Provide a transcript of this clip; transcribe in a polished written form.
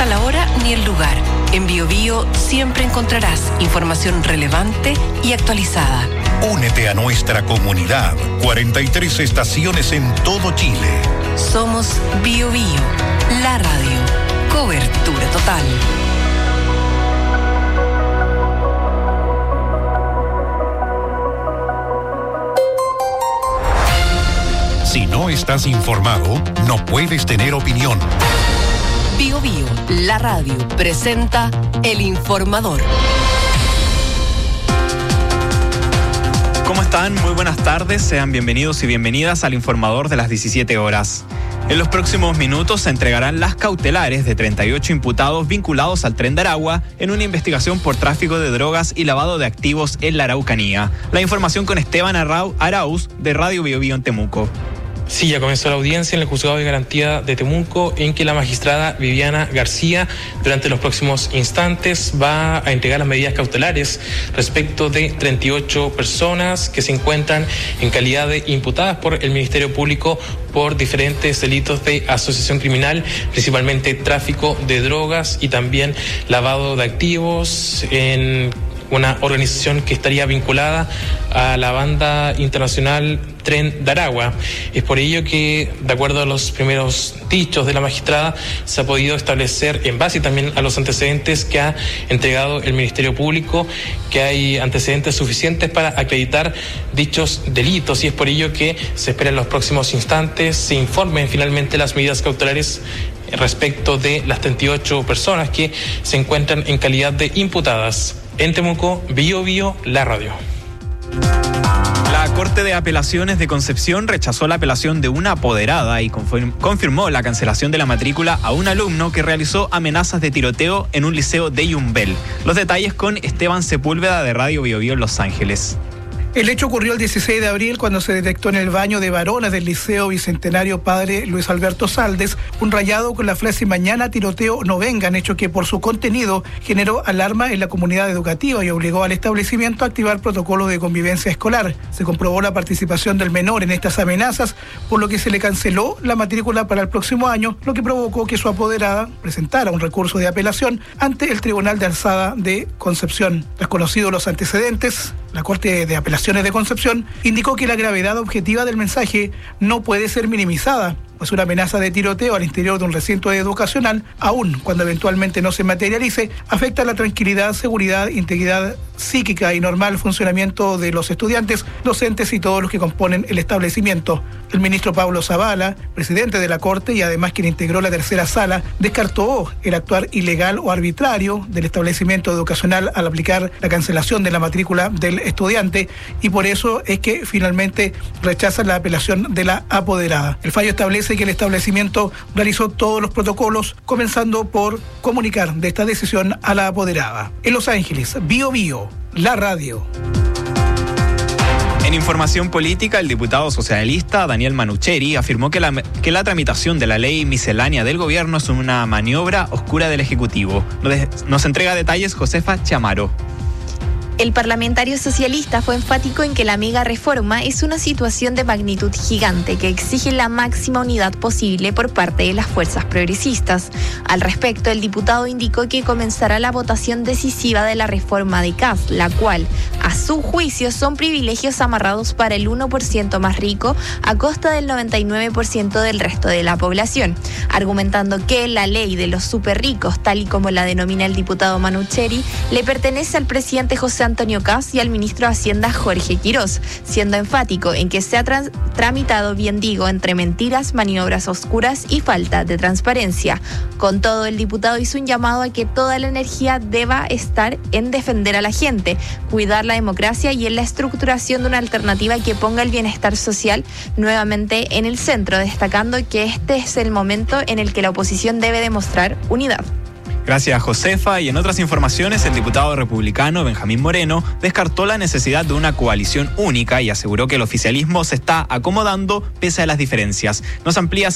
importa la hora ni el lugar. En BioBio siempre encontrarás información relevante y actualizada. Únete a nuestra comunidad. 43 estaciones en todo Chile. Somos BioBio, la radio. Cobertura total. Si no estás informado, no puedes tener opinión. BioBio, la radio, presenta El Informador. ¿Cómo están? Muy buenas tardes. Sean bienvenidos y bienvenidas al Informador de las 17 horas. En los próximos minutos se entregarán las cautelares de 38 imputados vinculados al Tren de Aragua en una investigación por tráfico de drogas y lavado de activos en la Araucanía. La información con Esteban Arauz de Radio BioBio en Temuco. Sí, ya comenzó la audiencia en el Juzgado de Garantía de Temuco, en que la magistrada Viviana García, durante los próximos instantes, va a entregar las medidas cautelares respecto de 38 personas que se encuentran en calidad de imputadas por el Ministerio Público por diferentes delitos de asociación criminal, principalmente tráfico de drogas y también lavado de activos en una organización que estaría vinculada a la banda internacional Tren de Aragua. Es por ello que, de acuerdo a los primeros dichos de la magistrada, se ha podido establecer, en base también a los antecedentes que ha entregado el Ministerio Público, que hay antecedentes suficientes para acreditar dichos delitos, y es por ello que se espera en los próximos instantes se informen finalmente las medidas cautelares respecto de las 38 personas que se encuentran en calidad de imputadas. En Temuco, BioBio, la radio. La Corte de Apelaciones de Concepción rechazó la apelación de una apoderada y confirmó la cancelación de la matrícula a un alumno que realizó amenazas de tiroteo en un liceo de Yumbel. Los detalles con Esteban Sepúlveda de Radio BioBio en Los Ángeles. El hecho ocurrió el 16 de abril cuando se detectó en el baño de varones del Liceo Bicentenario Padre Luis Alberto Saldes un rayado con la frase "mañana tiroteo no vengan", hecho que por su contenido generó alarma en la comunidad educativa y obligó al establecimiento a activar protocolos de convivencia escolar. Se comprobó la participación del menor en estas amenazas, por lo que se le canceló la matrícula para el próximo año, lo que provocó que su apoderada presentara un recurso de apelación ante el Tribunal de Alzada de Concepción. Tras conocidos los antecedentes, la Corte de Apelaciones de Concepción indicó que la gravedad objetiva del mensaje no puede ser minimizada, pues una amenaza de tiroteo al interior de un recinto educacional, aun cuando eventualmente no se materialice, afecta la tranquilidad, seguridad, integridad psíquica y normal funcionamiento de los estudiantes, docentes y todos los que componen el establecimiento. El ministro Pablo Zavala, presidente de la Corte y además quien integró la tercera sala, descartó el actuar ilegal o arbitrario del establecimiento educacional al aplicar la cancelación de la matrícula del estudiante, y por eso es que finalmente rechaza la apelación de la apoderada. El fallo establece que el establecimiento realizó todos los protocolos, comenzando por comunicar de esta decisión a la apoderada. En Los Ángeles, BioBio, la radio. En información política, el diputado socialista Daniel Manucheri afirmó que la tramitación de la ley miscelánea del gobierno es una maniobra oscura del Ejecutivo. Nos entrega detalles Josefa Chamaro. El parlamentario socialista fue enfático en que la mega reforma es una situación de magnitud gigante que exige la máxima unidad posible por parte de las fuerzas progresistas. Al respecto, el diputado indicó que comenzará la votación decisiva de la reforma de CAS, la cual, a su juicio, son privilegios amarrados para el 1% más rico a costa del 99% del resto de la población, argumentando que la ley de los superricos, tal y como la denomina el diputado Manucheri, le pertenece al presidente José Antonio Kast y al ministro de Hacienda Jorge Quirós, siendo enfático en que se ha tramitado, bien digo, entre mentiras, maniobras oscuras y falta de transparencia. Con todo, el diputado hizo un llamado a que toda la energía deba estar en defender a la gente, cuidar la democracia y en la estructuración de una alternativa que ponga el bienestar social nuevamente en el centro, destacando que este es el momento en el que la oposición debe demostrar unidad. Gracias, Josefa. Y en otras informaciones, el diputado republicano Benjamín Moreno descartó la necesidad de una coalición única y aseguró que el oficialismo se está acomodando pese a las diferencias. Nos amplía